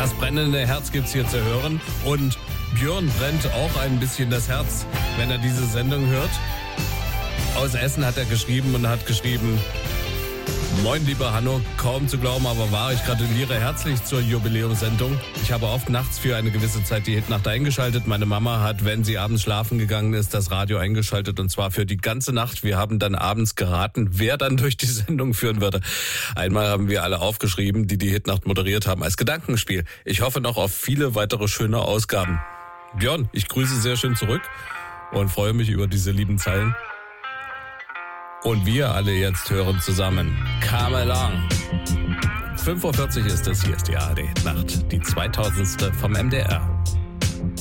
Das brennende Herz gibt's hier zu hören. Und Björn brennt auch ein bisschen das Herz, wenn er diese Sendung hört. Aus Essen hat er geschrieben und hat geschrieben: Moin, lieber Hanno, kaum zu glauben, aber wahr, ich gratuliere herzlich zur Jubiläumssendung. Ich habe oft nachts für eine gewisse Zeit die Hitnacht eingeschaltet. Meine Mama hat, wenn sie abends schlafen gegangen ist, das Radio eingeschaltet, und zwar für die ganze Nacht. Wir haben dann abends geraten, wer dann durch die Sendung führen würde. Einmal haben wir alle aufgeschrieben, die Hitnacht moderiert haben, als Gedankenspiel. Ich hoffe noch auf viele weitere schöne Ausgaben. Björn, ich grüße sehr schön zurück und freue mich über diese lieben Zeilen. Und wir alle jetzt hören zusammen Come Along. 5:40 Uhr ist es, hier ist die ARD Nacht, die 2000. vom MDR.